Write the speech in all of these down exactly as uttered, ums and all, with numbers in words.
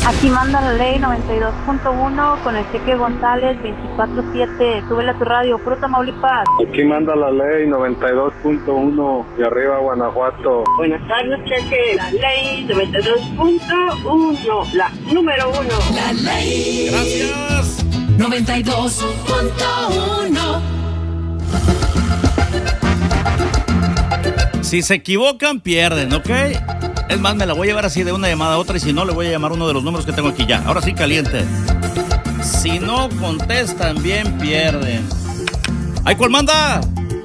Aquí manda la ley noventa y dos punto uno con el Cheque González veinticuatro siete. Súbele a tu radio, puro Tamaulipas. Aquí manda la ley noventa y dos punto uno y arriba Guanajuato. Buenas tardes, Cheque. La ley noventa y dos punto uno, la número uno. La ley. Gracias. noventa y dos punto uno. Si se equivocan, pierden, ¿ok? Es más, me la voy a llevar así de una llamada a otra y si no, le voy a llamar uno de los números que tengo aquí ya. Ahora sí, caliente. Si no contestan bien, pierden. ¿Ay, cuál manda?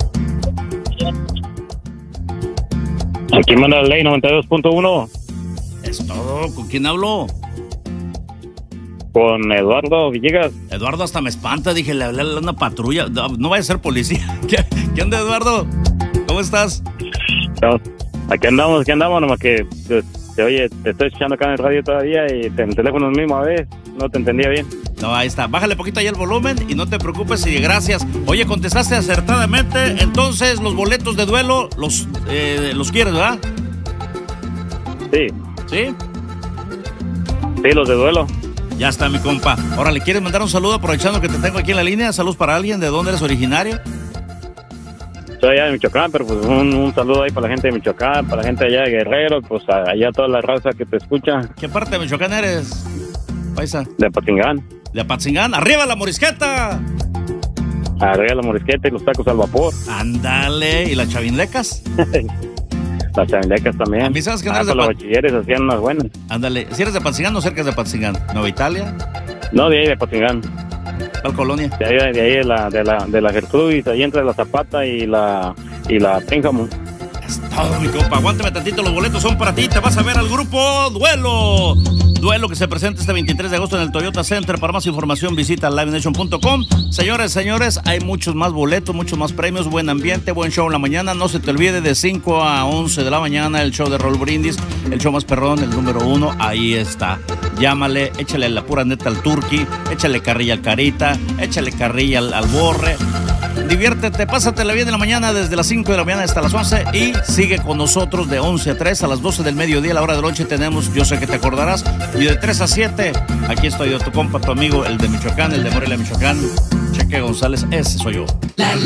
Aquí manda la ley noventa y dos punto uno. Es todo. ¿Con quién hablo? Con Eduardo Villegas. Eduardo hasta me espanta. Dije, le hablé a una patrulla. No, no vaya a ser policía. ¿Qué, ¿Qué onda, Eduardo? ¿Cómo estás? No, aquí andamos, aquí andamos, nomás que te, te, oye, te estoy escuchando acá en el radio todavía y en el teléfono mismo a ver, no te entendía bien. No, ahí está. Bájale poquito ahí el volumen y no te preocupes y gracias. Oye, contestaste acertadamente. Entonces, los boletos de duelo los, eh, los quieres, ¿verdad? Sí. ¿Sí? Sí, los de duelo. Ya está, mi compa. Ahora, ¿le quieres mandar un saludo aprovechando que te tengo aquí en la línea? ¿Saludos para alguien? ¿De dónde eres originario? Soy allá de Michoacán, pero pues un, un saludo ahí para la gente de Michoacán, para la gente allá de Guerrero, pues allá toda la raza que te escucha. ¿Qué parte de Michoacán eres, paisa? De Apatzingán. De Apatzingán. ¡Arriba la morisqueta! Arriba la morisqueta y los tacos al vapor. Ándale. ¿Y las chavinlecas? Las chavinlecas también. A mí sabes que no ah, eres de los Pat... bachilleres hacían unas buenas. Ándale. ¿Si eres de Apatzingán o cerca de Apatzingán? ¿Nueva Italia? No, de ahí de Apatzingán. ¿Cuál colonia? De ahí de, ahí de la de la de la Gertrudis, ahí entre la Zapata y la y la Pénjamo. Es todo, mi compa. Aguántame tantito, los boletos son para ti. Te vas a ver al grupo Duelo. Duelo que se presenta este veintitrés de agosto en el Toyota Center. Para más información visita live nation punto com. Señores, señores, hay muchos más boletos, muchos más premios, buen ambiente, buen show en la mañana. No se te olvide de cinco a once de la mañana el show de Raúl Brindis, el show más perrón, el número uno. Ahí está. Llámale, échale la pura neta al Turqui, échale carrilla al Carita, échale carrilla al, al Borre. Diviértete, pásatela bien en la mañana desde las cinco de la mañana hasta las once y sigue con nosotros de once a tres, a las doce del mediodía, a la hora de noche tenemos Yo Sé Que Te Acordarás, y de tres a siete aquí estoy yo, tu compa, tu amigo, el de Michoacán, el de Morelia, Michoacán, Cheque González, ese soy yo.